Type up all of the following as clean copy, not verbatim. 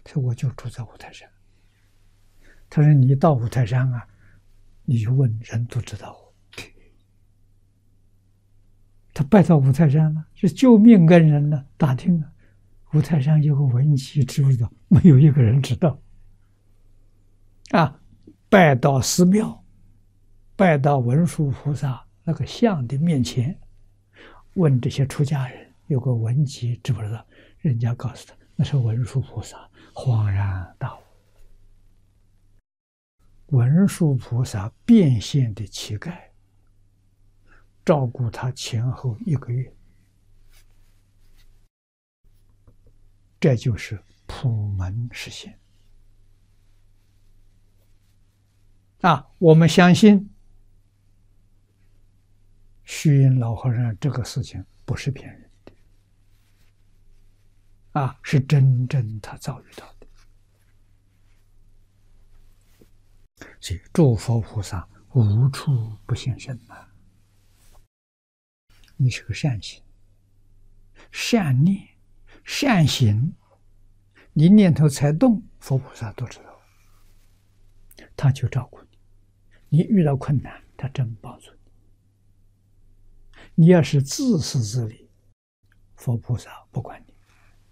说我就住在五台山。他说你到五台山啊，你就问人都知道我。他拜到五台山了，是救命恩人呢。打听了，五台山有个文集，知不知道？没有一个人知道。啊，拜到寺庙，拜到文殊菩萨那个像的面前，问这些出家人有个文集，知不知道？人家告诉他，那是文殊菩萨，恍然大悟。文殊菩萨变现的乞丐，照顾他前后1个月，这就是普门实现。我们相信虚云老和尚这个事情不是骗人的，是真正他遭遇到的。所以诸佛菩萨无处不现身呐。你是个善行、善念、善行，你念头才动，佛菩萨都知道，他就照顾你。你遇到困难，他真帮助你。你要是自私自利，佛菩萨不管你。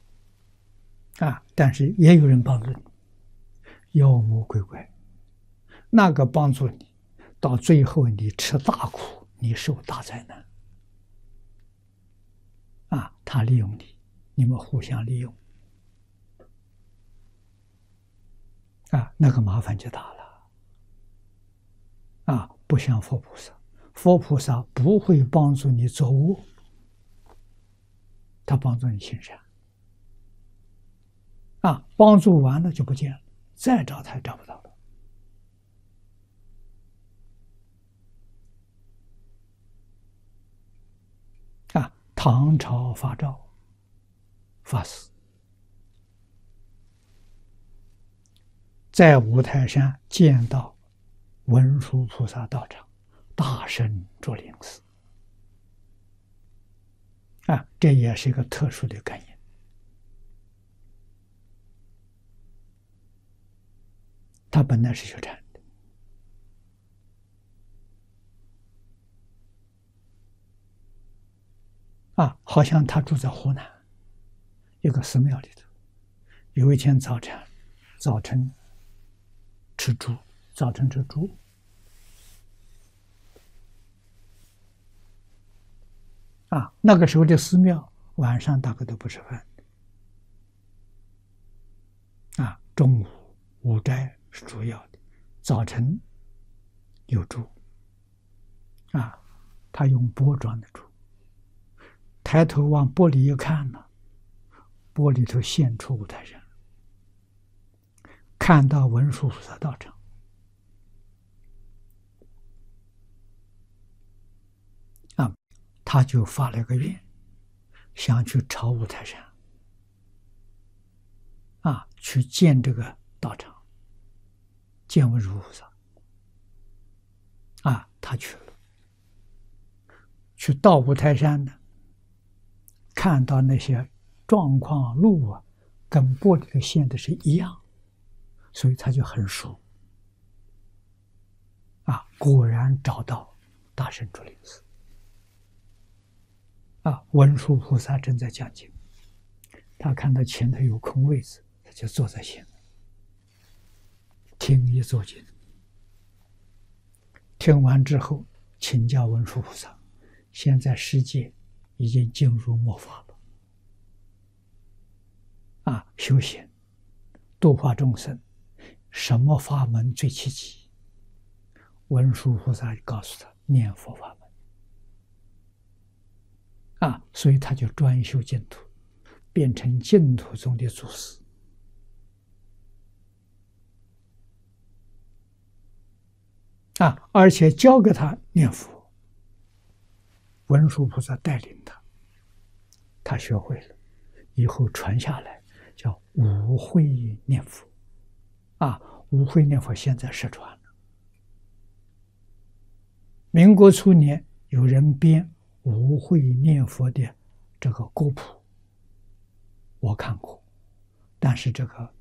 但是也有人帮助你，妖魔鬼怪，那个帮助你，到最后你吃大苦，你受大灾难。他利用你，你们互相利用，那个麻烦就大了。不像佛菩萨，佛菩萨不会帮助你做恶，他帮助你行善。帮助完了就不见了，再找他也找不到了。唐朝法照法师在五台山见到文殊菩萨道场，大声祝临死。这也是一个特殊的感应。他本来是学禅的，好像他住在湖南一个寺庙里头。有一天早晨吃猪，那个时候的寺庙晚上大概都不吃饭中午午斋是主要的，早晨有猪他用钵装的猪，抬头往钵里一看呢，钵里头现出五台山，看到文殊菩萨道场，他就发了个愿，想去朝五台山，去见这个道场，见文殊菩萨。他去了，去到五台山呢，看到那些状况路跟钵里头现的是一样，所以他就很熟。果然找到大圣竹林寺。文殊菩萨正在讲经，他看到前头有空位子，他就坐在前面听一座经。听完之后，请教文殊菩萨：现在世界已经进入末法了，修行度化众生，什么法门最契机？文殊菩萨告诉他：念佛法门。所以他就专修净土，变成净土中的祖师。而且教给他念佛，文殊菩萨带领他，他学会了，以后传下来叫无慧念佛。无慧念佛现在失传了。民国初年有人编无慧念佛的这个歌谱，我看过，但是这个